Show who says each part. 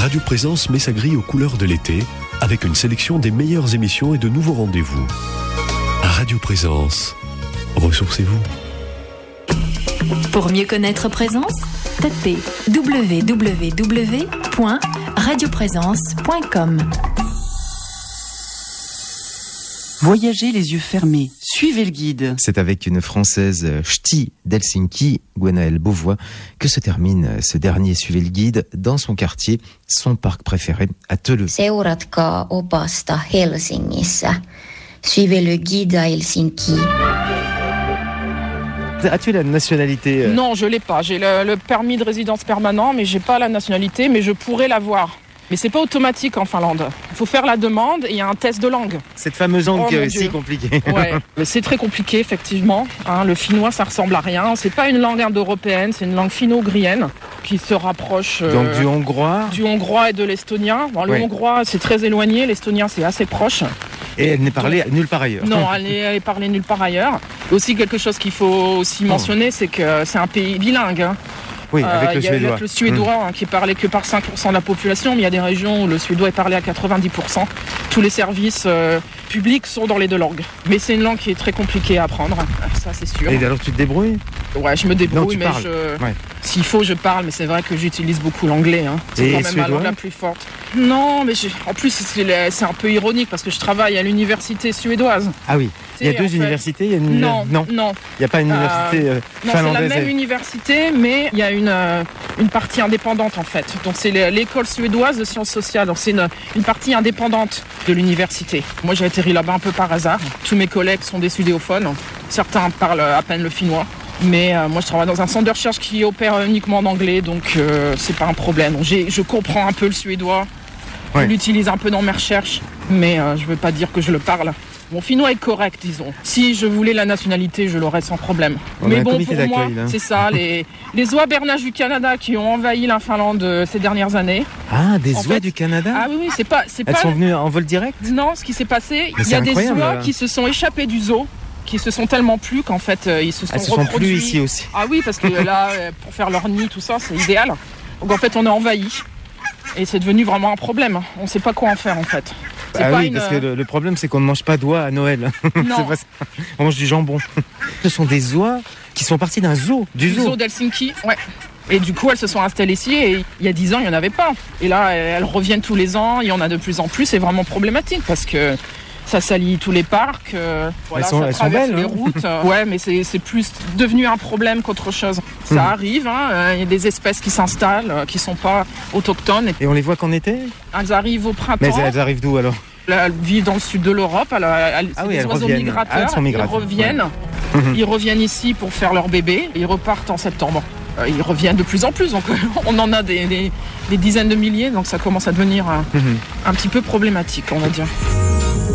Speaker 1: Radio Présence met sa grille aux couleurs de l'été avec une sélection des meilleures émissions et de nouveaux rendez-vous. Radio Présence, ressourcez-vous.
Speaker 2: Pour mieux connaître Présence, tapez www.radioprésence.com.
Speaker 3: Voyagez les yeux fermés, suivez le guide.
Speaker 4: C'est avec une Française ch'ti d'Helsinki, Gwenaëlle Beauvois, que se termine ce dernier Suivez le guide dans son quartier, son parc préféré à Töölö.
Speaker 5: Seuratkaa opasta Helsingissä. Suivez le guide à Helsinki.
Speaker 4: As-tu la nationalité
Speaker 6: Non, je l'ai pas. J'ai le permis de résidence permanent, mais j'ai pas la nationalité, mais je pourrais l'avoir. Mais c'est pas automatique en Finlande. Il faut faire la demande et il y a un test de langue.
Speaker 4: Cette fameuse langue qui est si compliquée.
Speaker 6: Ouais, mais c'est très compliqué effectivement. Le finnois, ça ressemble à rien. C'est pas une langue indo-européenne, c'est une langue finno-ugrienne qui se rapproche.
Speaker 4: Donc du hongrois.
Speaker 6: Du hongrois et de l'estonien. Bon, le hongrois, c'est très éloigné. L'estonien, c'est assez proche.
Speaker 4: Et elle n'est parlée nulle part ailleurs.
Speaker 6: Non, elle est parlée nulle part ailleurs. Aussi quelque chose qu'il faut aussi mentionner, c'est que c'est un pays bilingue.
Speaker 4: Oui, avec le suédois.
Speaker 6: Avec le suédois qui est parlé que par 5% de la population, mais il y a des régions où le suédois est parlé à 90%. Tous les services publics sont dans les deux langues. Mais c'est une langue qui est très compliquée à apprendre, ça c'est sûr.
Speaker 4: Et alors tu te débrouilles ?
Speaker 6: Ouais, je me débrouille, mais
Speaker 4: ouais.
Speaker 6: S'il faut, je parle, mais c'est vrai que j'utilise beaucoup l'anglais. C'est quand même ma langue la plus forte. Non, mais en plus, c'est un peu ironique parce que je travaille à l'université suédoise.
Speaker 4: Ah oui, il y a deux universités, il y a une...
Speaker 6: Non. Il
Speaker 4: n'y a pas une université finlandaise.
Speaker 6: Non, c'est la même université, mais il y a une partie indépendante en fait. Donc c'est l'école suédoise de sciences sociales. Donc c'est une partie indépendante de l'université. Moi j'ai atterri là-bas un peu par hasard. Tous mes collègues sont des sudéophones. Certains parlent à peine le finnois. Mais moi je travaille dans un centre de recherche qui opère uniquement en anglais, donc c'est pas un problème. Donc, je comprends un peu le suédois, je l'utilise un peu dans mes recherches, mais je veux pas dire que je le parle. Mon finnois est correct, disons. Si je voulais la nationalité, je l'aurais sans problème. Mais bon, pour moi, c'est ça, les oies bernages du Canada qui ont envahi la Finlande ces dernières années.
Speaker 4: Ah, des oies du Canada ?
Speaker 6: Ah oui, c'est pas...
Speaker 4: Elles sont venues en vol direct ?
Speaker 6: Non, ce qui s'est passé, il y a des oies qui se sont échappées du zoo, qui se sont tellement plu qu'en fait ils se sont reproduits.
Speaker 4: Sont plus ici aussi.
Speaker 6: Ah oui, parce que là, pour faire leur nid, tout ça, c'est idéal. Donc en fait, on est envahi. Et c'est devenu vraiment un problème. On ne sait pas quoi en faire en fait.
Speaker 4: Parce que le problème c'est qu'on ne mange pas d'oies à Noël.
Speaker 6: Non.
Speaker 4: C'est pas ça. On mange du jambon. Ce sont des oies qui sont parties d'un zoo. Du zoo
Speaker 6: d'Helsinki, ouais. Et du coup, elles se sont installées ici et il y a 10 ans, il n'y en avait pas. Et là, elles reviennent tous les ans, il y en a de plus en plus. C'est vraiment problématique parce que ça salit tous les parcs,
Speaker 4: elles sont belles,
Speaker 6: les routes. Ouais, mais c'est plus devenu un problème qu'autre chose. Ça arrive, il y a des espèces qui s'installent, qui sont pas autochtones.
Speaker 4: Et on les voit qu'en été ?
Speaker 6: Elles arrivent au printemps.
Speaker 4: Mais elles arrivent d'où alors ?
Speaker 6: Elles vivent dans le sud de l'Europe, c'est des oiseaux migrateurs.
Speaker 4: Elles sont migrateurs.
Speaker 6: Ils reviennent ici pour faire leur bébé, et ils repartent en septembre. Ils reviennent de plus en plus, donc on en a des dizaines de milliers, donc ça commence à devenir un petit peu problématique, on va dire.